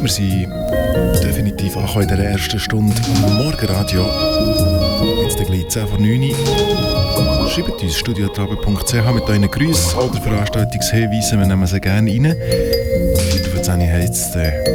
wir sind definitiv angekommen in der ersten Stunde am Morgenradio. Jetzt gleich 10 vor 9 Uhr. Schreibt uns studiotrabe.ch mit euren Grüßen oder Veranstaltungshinweisen, wir nehmen sie gerne rein. 4 vor 10 Uhr heisst es